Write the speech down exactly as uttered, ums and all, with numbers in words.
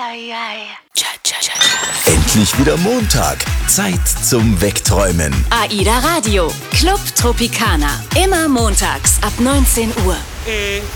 Endlich wieder Montag. Zeit zum Wegträumen. AIDA Radio. Club Tropicana. Immer montags ab neunzehn Uhr.